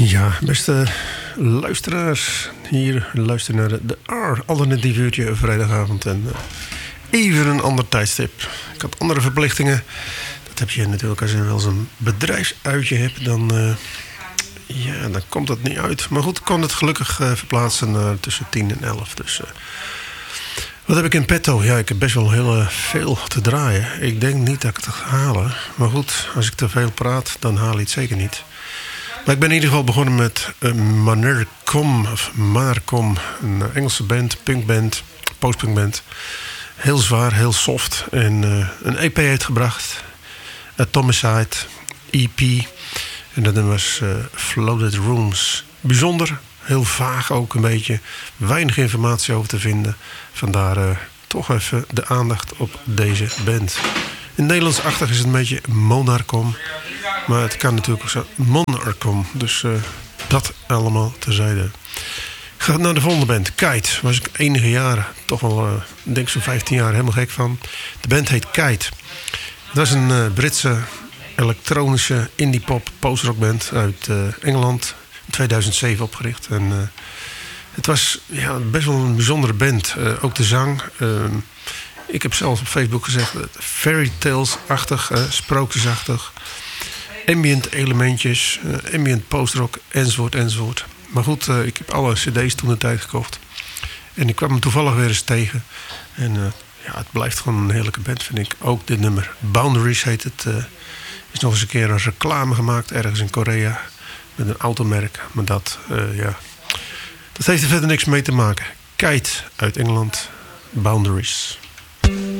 Ja, beste luisteraars. Hier luisteren naar de alternatief uurtje vrijdagavond. En even een ander tijdstip. Ik had andere verplichtingen. Dat heb je natuurlijk als je wel eens een bedrijfsuitje hebt. Dan komt dat niet uit. Maar goed, ik kon het gelukkig verplaatsen naar tussen 10 en 11. Dus wat heb ik in petto? Ja, ik heb best wel heel veel te draaien. Ik denk niet dat ik het ga halen. Maar goed, als ik te veel praat, dan haal ik het zeker niet. Maar ik ben in ieder geval begonnen met Mannercom, een Engelse band, punkband, postpunkband. Heel zwaar, heel soft. En een EP uitgebracht. Atomicide, EP. En dat was Floated Rooms. Bijzonder, heel vaag ook een beetje. Weinig informatie over te vinden. Vandaar toch even de aandacht op deze band. In Nederlandsachtig is het een beetje Monarcom. Maar het kan natuurlijk ook zo Monarcom. Dus dat allemaal terzijde. Ik ga naar de volgende band. Kite. Was ik enige jaren, toch wel, denk zo'n 15 jaar, helemaal gek van. De band heet Kite. Het was een Britse elektronische indie-pop post-rockband uit Engeland. In 2007 opgericht. En het was best wel een bijzondere band. Ook de zang. Ik heb zelfs op Facebook gezegd, fairy tales-achtig, sprookjesachtig. Ambient elementjes, ambient postrock, enzovoort. Maar goed, ik heb alle cd's toen de tijd gekocht. En ik kwam hem toevallig weer eens tegen. En het blijft gewoon een heerlijke band, vind ik. Ook dit nummer, Boundaries heet het. Is nog eens een keer een reclame gemaakt, ergens in Korea. Met een automerk. Maar dat heeft er verder niks mee te maken. Kite uit Engeland, Boundaries.